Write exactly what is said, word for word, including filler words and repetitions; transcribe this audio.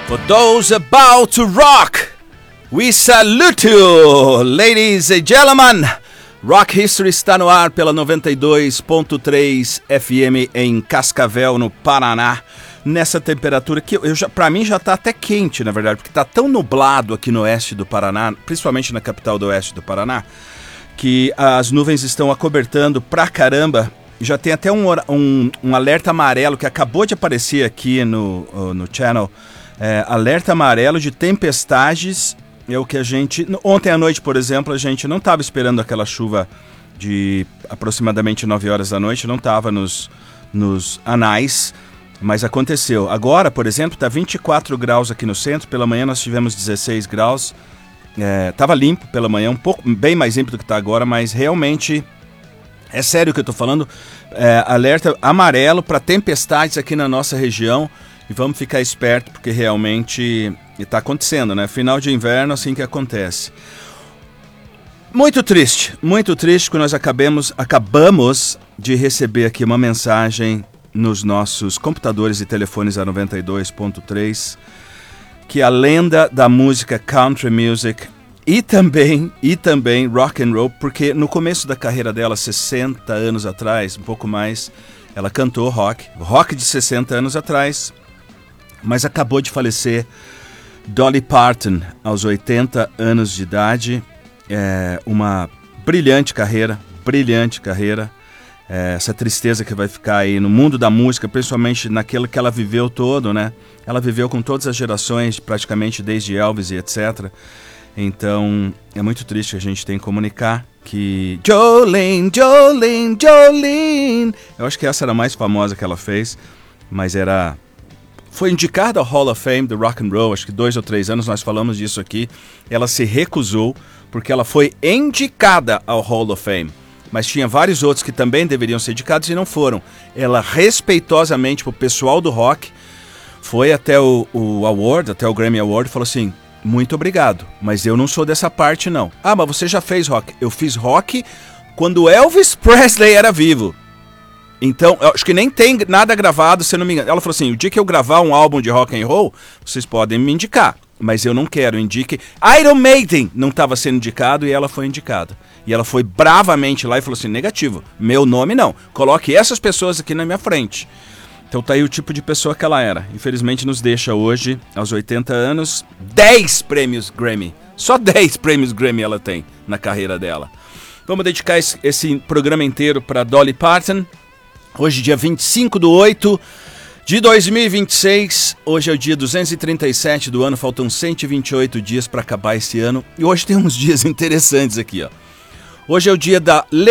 For those about to rock, we salute you, ladies and gentlemen. Rock History está no ar pela noventa e dois ponto três F M em Cascavel, no Paraná. Nessa temperatura que eu já, pra mim já tá até quente, na verdade, porque tá tão nublado aqui no oeste do Paraná, principalmente na capital do oeste do Paraná, que as nuvens estão acobertando pra caramba. Já tem até um, um, um alerta amarelo que acabou de aparecer aqui no, no channel. É, alerta amarelo de tempestades. É o que a gente... Ontem à noite, por exemplo, a gente não estava esperando aquela chuva de aproximadamente nove horas da noite, não estava nos, nos anais, mas aconteceu. Agora, por exemplo, está vinte e quatro graus aqui no centro, pela manhã nós tivemos dezesseis graus, estava é, limpo pela manhã, um pouco bem mais limpo do que está agora, mas realmente, é sério o que eu estou falando, é, alerta amarelo para tempestades aqui na nossa região, e vamos ficar esperto porque realmente está acontecendo, né? Final de inverno, assim que acontece. Muito triste, muito triste que nós acabemos, acabamos de receber aqui uma mensagem nos nossos computadores e telefones da noventa e dois ponto três, que a lenda da música country music e também, e também rock and roll, porque no começo da carreira dela, sessenta anos atrás, um pouco mais, ela cantou rock, rock de sessenta anos atrás, mas acabou de falecer Dolly Parton, aos oitenta anos de idade. É uma brilhante carreira, brilhante carreira. É essa tristeza que vai ficar aí no mundo da música, principalmente naquilo que ela viveu todo, né? Ela viveu com todas as gerações, praticamente desde Elvis e etcétera. Então, é muito triste que a gente tem que comunicar que... Jolene, Jolene, Jolene... Eu acho que essa era a mais famosa que ela fez, mas era... Foi indicada ao Hall of Fame do Rock and Roll, acho que dois ou três anos, nós falamos disso aqui. Ela se recusou, porque ela foi indicada ao Hall of Fame. Mas tinha vários outros que também deveriam ser indicados e não foram. Ela, respeitosamente, para o pessoal do rock, foi até o, o Award, até o Grammy Award, e falou assim, muito obrigado, mas eu não sou dessa parte, não. Ah, mas você já fez rock. Eu fiz rock quando Elvis Presley era vivo. Então, eu acho que nem tem nada gravado, se eu não me engano. Ela falou assim, o dia que eu gravar um álbum de rock and roll, vocês podem me indicar, mas eu não quero, indique. Iron Maiden não estava sendo indicado e ela foi indicada. E ela foi bravamente lá e falou assim, negativo, meu nome não, coloque essas pessoas aqui na minha frente. Então tá aí o tipo de pessoa que ela era. Infelizmente nos deixa hoje, aos oitenta anos, dez prêmios Grammy. Só dez prêmios Grammy ela tem na carreira dela. Vamos dedicar esse, esse programa inteiro para Dolly Parton. Hoje, dia vinte e cinco de oito de dois mil e vinte e seis, hoje é o dia duzentos e trinta e sete do ano, faltam cento e vinte e oito dias para acabar esse ano. E hoje tem uns dias interessantes aqui, ó. Hoje é o dia da